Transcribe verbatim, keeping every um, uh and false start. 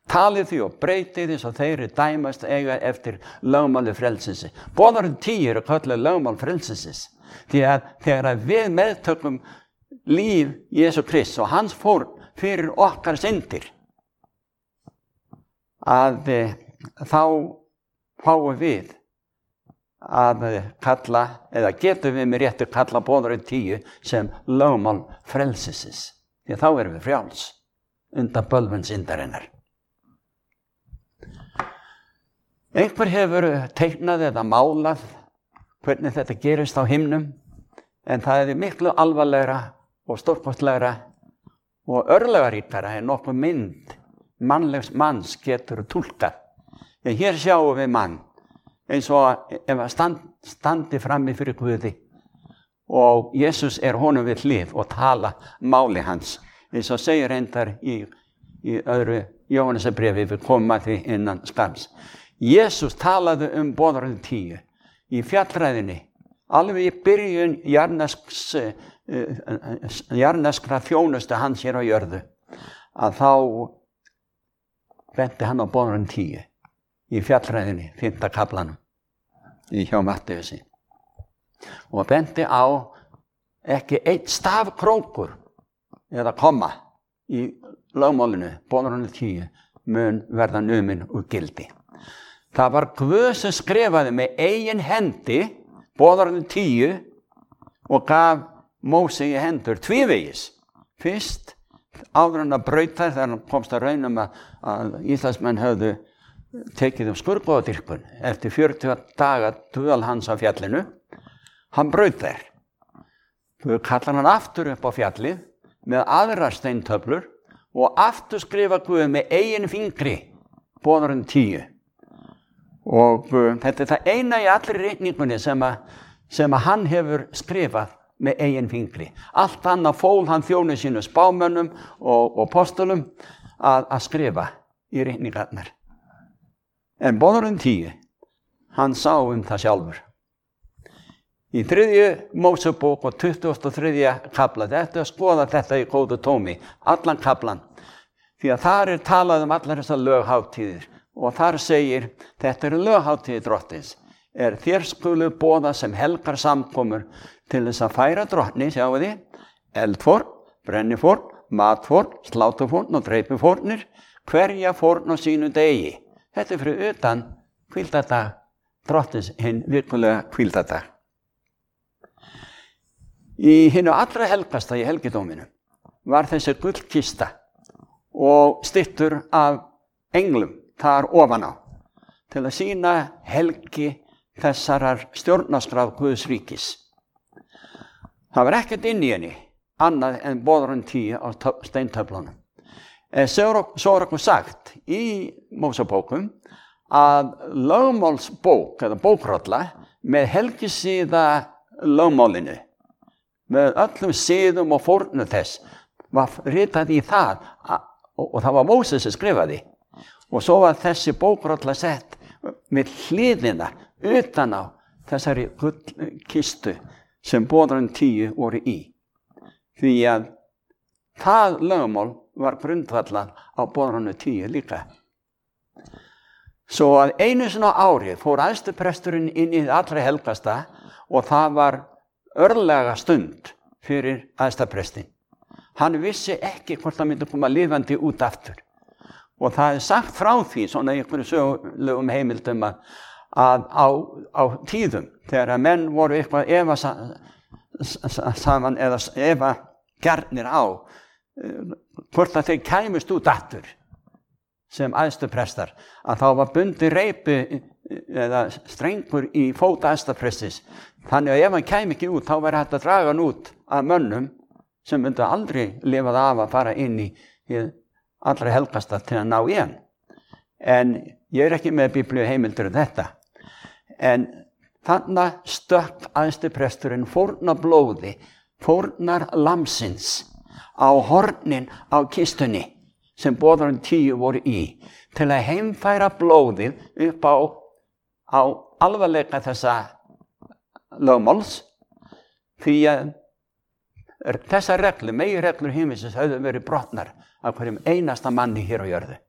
Talið því og breytið því svo þeir dæmast eiga eftir lögmáli frelsisins. Boðorðin tíu eru kölluð lögmál frelsisins. Því að þegar við meðtökum líf Jesú Krists og hans fórn fyrir okkar syndir, að e, þá fáum við að kalla, eða getum við með réttu kalla boðorðin tíu sem lögmál frelsisins. Því að þá erum við frjáls undan bölvun syndarinnar. Einhver hefur teiknað eða málað hvernig þetta gerist á himnum, en það er miklu alvarlegra og stórkostlegra og örlagaríkara en nokkuð mynd mannlegs manns getur túlkað. En hér sjáum við mann eins og ef að stand, standi frammi fyrir Guði og Jesús er honum við hlið og tala máli hans. Eins og segir reyndar í, í öðru Jóhannesarbréfi, við komum að því innan skamms. Jesús talaði um boðorðin tíu í fjallræðinni, alveg í byrjun jarðnesks, uh, jarðneskra þjónustu hans hér á jörðu, að þá benti hann á boðorðin tíu í fjallræðinni, fimmta kaflanum, í hjá Mattheusi. Og benti á ekki einn stafkrókur eða komma í lögmálinu, boðorðin tíu, mun verða numin úr gildi. Það var Guð sem skrifaði með eigin hendi boðorðin tíu og gaf Móse í hendur tvívegis. Fyrst áður en að brauta þegar hann komst að raunum að, að Íslandsmenn höfðu tekið um skurðgóðadýrkun eftir fjörutíu daga dvöl hans á fjallinu. Hann braut þær. Guð kallar hann aftur upp á fjallið með aðrar steintöflur og aftur skrifa Guð með eigin fingri boðorðin tíu. Og uh, þetta er það eina í allri ritningunni sem að, sem að hann hefur skrifað með eigin fingri. Allt annað fól hann þjónu sínu spámönnum og, og postulum að, að skrifa í ritningarnar. En boðorðin tíu, hann sá um það sjálfur. Í þriðju Mósebók og tuttugasta og þriðja kafla, þetta að skoða þetta í góðu tómi, allan kaflan, því að þar er talað um allar þessar löghátíðir. Og þar segir, þetta eru löghátíðir drottins, er þér skulu boða sem helgar samkomur til þess að færa drottni, sjáu þið, eldfórn, brennifórn, matfórn, slátufórn og dreipifórnir, hverja fórn á sínu degi. Þetta er fyrir utan hvíldardag drottins, hinn virkulega hvíldardag. Í hinu allra helgasta í helgidóminu var þessi gullkista og styttur af englum þar ofan á, til að sýna helgi þessarar stjórnarskrár Guðs ríkis. Það var ekkert inn í henni, annað en boðorðin tíu á steintöflunum. Svo er okkur sagt í Mósebókum að lögmálsbók, eða bókrolla, með helgisíða lögmálinu, með öllum síðum og fórnum þess, var ritað í það, og það var Móses sem skrifaði. Og svo var þessi bókrolla sett með hliðina utan á þessari gullkistu sem boðorðin tíu voru í. Því að það lögmál var grundvallað á boðorðinu tíu líka. Svo að einu sinni á ári fór æðstipresturinn inn í allra helgasta og það var örlega stund fyrir æðstaprestin. Hann vissi ekki hvort það myndi koma lifandi út aftur. Og það er sagt frá því, svona í einhverju sögulegum heimildum, að, að á, á tíðum, þegar að menn voru eitthvað efa saman eða efa gjarnir á, hvort að þeir kæmust út aftur sem æðstuprestar, að þá var bundið reipi eða strengur í fót æðstaprestis. Þannig að ef hann kæmi ekki út, þá væri hægt að draga hann út af mönnum sem myndi aldrei lifað af að fara inn í allra helgasta til að ná í hann. En ég er ekki með biblíu heimildur um þetta. En þannig stökk æðstipresturinn fórnar blóði, fórnar lamsins á hornin á kistunni sem boðorðin tíu voru í, til að heimfæra blóðið upp á, á alvarleika þessa lögmáls, því að þessar reglur, meginreglur himinsins höfðu verið brotnar af hverjum einasta manni hér á jörðu.